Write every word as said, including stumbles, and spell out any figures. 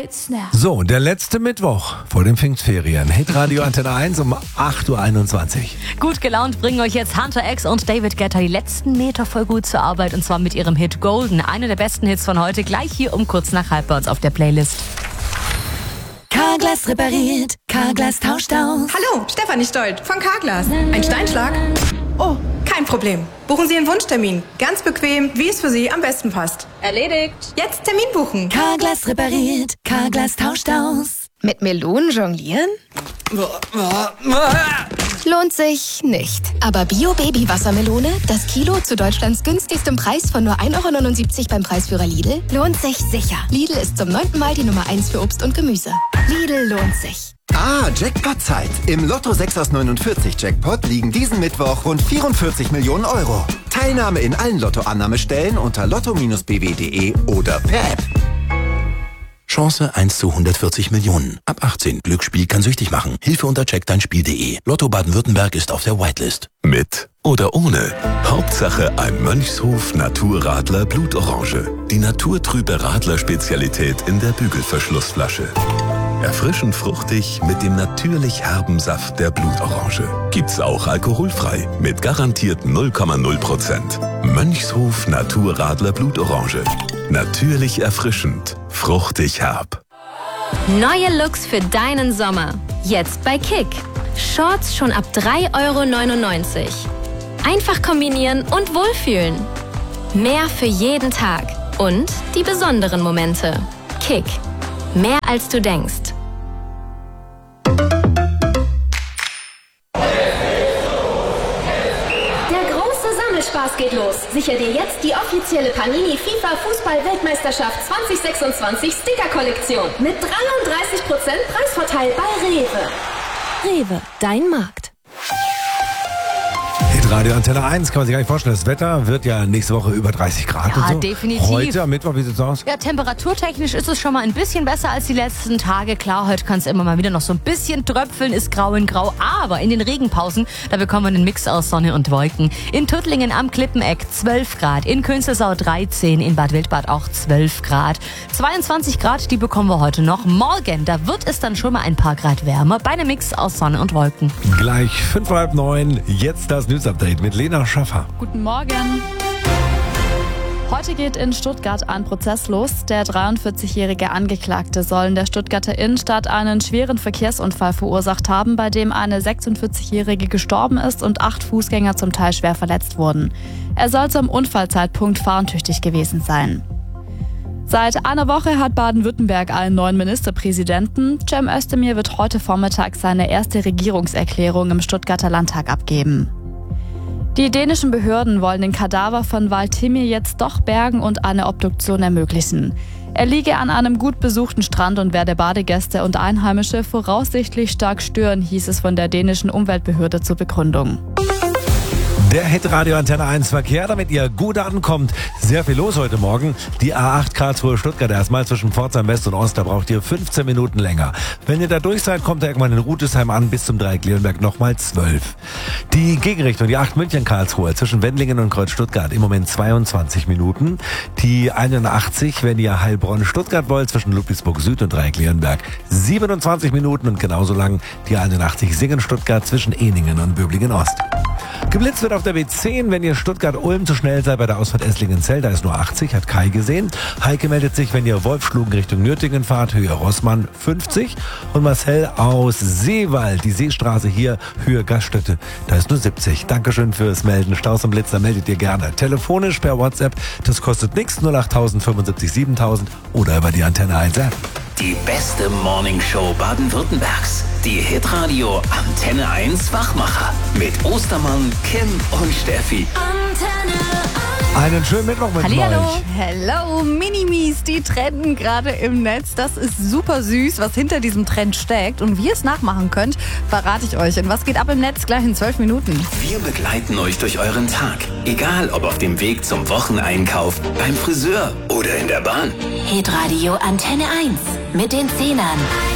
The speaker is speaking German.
It's now. So, der letzte Mittwoch vor den Pfingstferien. Hitradio Antenne eins um acht Uhr einundzwanzig. Gut gelaunt bringen euch jetzt Hunter X und David Guetta die letzten Meter voll gut zur Arbeit. Und zwar mit ihrem Hit Golden. Einer der besten Hits von heute. Gleich hier um kurz nach halb bei uns auf der Playlist. Carglass repariert, Carglass tauscht aus. Hallo, Stefanie Stolt von Carglass. Ein Steinschlag? Oh, kein Problem. Buchen Sie Ihren Wunschtermin. Ganz bequem, wie es für Sie am besten passt. Erledigt. Jetzt Termin buchen. Carglass repariert, Carglass tauscht aus. Mit Melonen jonglieren? Lohnt sich nicht. Aber Bio-Baby-Wassermelone, das Kilo zu Deutschlands günstigstem Preis von nur ein Euro neunundsiebzig beim Preisführer Lidl, lohnt sich sicher. Lidl ist zum neunten Mal die Nummer eins für Obst und Gemüse. Lidl lohnt sich. Ah, Jackpot-Zeit. Im Lotto sechs aus neunundvierzig Jackpot liegen diesen Mittwoch rund vierundvierzig Millionen Euro. Teilnahme in allen Lottoannahmestellen unter lotto Bindestrich b w punkt d e oder per App. Chance eins zu hundertvierzig Millionen. Ab achtzehn. Glücksspiel kann süchtig machen. Hilfe unter check dein Spiel punkt d e. Lotto Baden-Württemberg ist auf der Whitelist. Mit oder ohne. Hauptsache ein Mönchshof Naturradler Blutorange. Die naturtrübe Radler-Spezialität in der Bügelverschlussflasche. Erfrischend fruchtig mit dem natürlich herben Saft der Blutorange. Gibt's auch alkoholfrei mit garantiert null Komma null Prozent. Mönchshof Naturradler Blutorange. Natürlich erfrischend, fruchtig herb. Neue Looks für deinen Sommer. Jetzt bei Kick. Shorts schon ab drei Euro neunundneunzig. Einfach kombinieren und wohlfühlen. Mehr für jeden Tag. Und die besonderen Momente. Kick. Mehr als du denkst. Spaß geht los. Sicher dir jetzt die offizielle Panini FIFA Fußball-Weltmeisterschaft zwanzig sechsundzwanzig Sticker-Kollektion mit dreiunddreißig Prozent Preisvorteil bei Rewe. Rewe, dein Markt. Hitradio Antenne eins, kann man sich gar nicht vorstellen. Das Wetter wird ja nächste Woche über dreißig Grad Ja, und so. definitiv. Heute am Mittwoch, wie sieht's aus? Ja, temperaturtechnisch ist es schon mal ein bisschen besser als die letzten Tage. Klar, heute kann es immer mal wieder noch so ein bisschen tröpfeln, ist grau in grau. Aber in den Regenpausen, da bekommen wir einen Mix aus Sonne und Wolken. In Tuttlingen am Klippeneck zwölf Grad, in Künzelsau dreizehn, in Bad Wildbad auch zwölf Grad. zweiundzwanzig Grad, die bekommen wir heute noch. Morgen, da wird es dann schon mal ein paar Grad wärmer bei einem Mix aus Sonne und Wolken. Gleich fünf Uhr halb neun, jetzt das News-Update mit Lena Schaffer. Guten Morgen. Heute geht in Stuttgart ein Prozess los. Der dreiundvierzigjährige Angeklagte soll in der Stuttgarter Innenstadt einen schweren Verkehrsunfall verursacht haben, bei dem eine sechsundvierzigjährige gestorben ist und acht Fußgänger zum Teil schwer verletzt wurden. Er soll zum Unfallzeitpunkt fahrentüchtig gewesen sein. Seit einer Woche hat Baden-Württemberg einen neuen Ministerpräsidenten. Cem Özdemir wird heute Vormittag seine erste Regierungserklärung im Stuttgarter Landtag abgeben. Die dänischen Behörden wollen den Kadaver von Valtimir jetzt doch bergen und eine Obduktion ermöglichen. Er liege an einem gut besuchten Strand und werde Badegäste und Einheimische voraussichtlich stark stören, hieß es von der dänischen Umweltbehörde zur Begründung. Der Hitradio Antenne eins Verkehr, damit ihr gut ankommt. Sehr viel los heute Morgen. Die A acht Karlsruhe-Stuttgart erstmal zwischen Pforzheim West und Ost, da braucht ihr fünfzehn Minuten länger. Wenn ihr da durch seid, kommt ihr irgendwann in Rutesheim an, bis zum Dreieck Leonberg nochmal zwölf. Die Gegenrichtung, die acht München-Karlsruhe zwischen Wendlingen und Kreuz-Stuttgart im Moment zweiundzwanzig Minuten. Die einundachtzig, wenn ihr Heilbronn-Stuttgart wollt, zwischen Ludwigsburg Süd und Dreieck Leonberg siebenundzwanzig Minuten und genauso lang die einundachtzig Singen-Stuttgart zwischen Eningen und Böblingen Ost. Geblitzt wird auf der B zehn, wenn ihr Stuttgart-Ulm zu schnell seid bei der Ausfahrt Esslingen-Zell, da ist nur achtzig, hat Kai gesehen. Heike meldet sich, wenn ihr Wolfschlugen Richtung Nürtingen fahrt, Höhe Rossmann fünfzig. Und Marcel aus Seewald, die Seestraße hier, Höhe Gaststätte, da ist nur siebzig. Dankeschön fürs Melden. Staus und Blitzer meldet ihr gerne. Telefonisch per WhatsApp, das kostet nichts, null acht null null fünfundsiebzig siebentausend oder über die Antenne eins App. Die beste Morningshow Baden-Württembergs. Die Hitradio Antenne eins Wachmacher. Mit Ostermann, Kim und Steffi. Antenne Einen schönen Mittwoch mit Hallihallo. euch. Hello, Minimis, die trenden gerade im Netz. Das ist super süß, was hinter diesem Trend steckt. Und wie ihr es nachmachen könnt, verrate ich euch. Und was geht ab im Netz? Gleich in zwölf Minuten. Wir begleiten euch durch euren Tag. Egal, ob auf dem Weg zum Wocheneinkauf, beim Friseur oder in der Bahn. Hitradio Antenne eins mit den Zehnern.